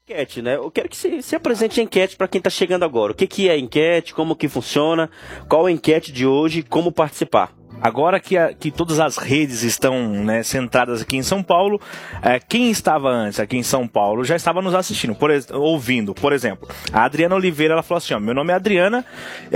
Enquete, né? Eu quero que se apresente a enquete para quem está chegando agora. O que é a enquete, como que funciona, qual é a enquete de hoje, como participar. Agora que todas as redes estão, né, centradas aqui em São Paulo, quem estava antes aqui em São Paulo já estava nos assistindo, ouvindo. Por exemplo, a Adriana Oliveira, ela falou assim, ó, meu nome é Adriana,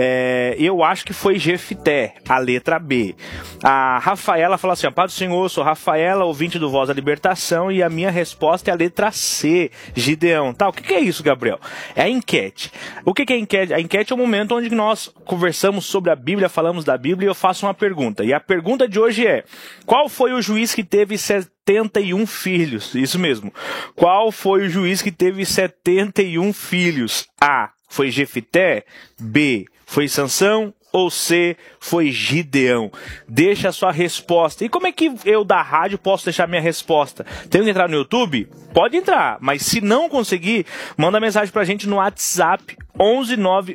eu acho que foi Jefité, a letra B. A Rafaela falou assim, ó, Paz do Senhor, eu sou Rafaela, ouvinte do Voz da Libertação, e a minha resposta é a letra C, Gideão. Tá, o que é isso, Gabriel? É a enquete. O que é a enquete? A enquete é o momento onde nós conversamos sobre a Bíblia, falamos da Bíblia, e eu faço uma pergunta. E a pergunta de hoje é: qual foi o juiz que teve 71 filhos? Isso mesmo. Qual foi o juiz que teve 71 filhos? A. Foi Jefité? B. Foi Sansão? Ou C, foi Gideão? Deixa a sua resposta. E como é que eu da rádio posso deixar minha resposta? Tenho que entrar no YouTube? Pode entrar, mas se não conseguir, manda mensagem pra gente no WhatsApp 11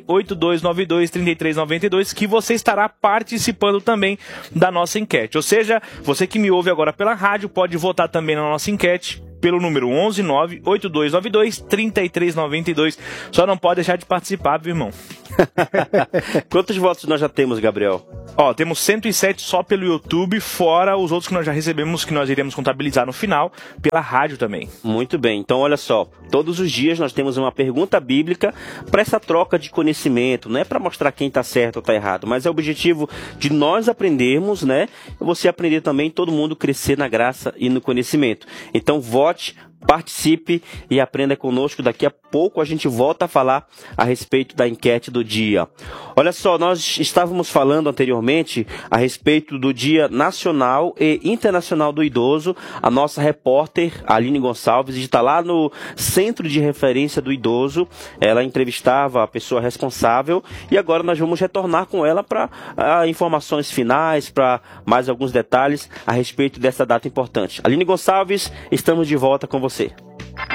98292 3392 que você estará participando também da nossa enquete. Ou seja, você que me ouve agora pela rádio pode votar também na nossa enquete pelo número 11 98292 3392. Só não pode deixar de participar, viu, irmão? Quantos votos nós já temos, Gabriel? Ó, temos 107 só pelo YouTube, fora os outros que nós já recebemos, que nós iremos contabilizar no final, pela rádio também. Muito bem, então olha só, todos os dias nós temos uma pergunta bíblica para essa troca de conhecimento, não é para mostrar quem está certo ou está errado, mas é o objetivo de nós aprendermos, né? Você aprender também, todo mundo crescer na graça e no conhecimento. Então vote, participe e aprenda conosco. Daqui a pouco a gente volta a falar a respeito da enquete do dia. Olha só, nós estávamos falando anteriormente a respeito do Dia Nacional e Internacional do Idoso. A nossa repórter, Aline Gonçalves, está lá no Centro de Referência do Idoso. Ela entrevistava a pessoa responsável e agora nós vamos retornar com ela para informações finais, para mais alguns detalhes a respeito dessa data importante. Aline Gonçalves, estamos de volta com você.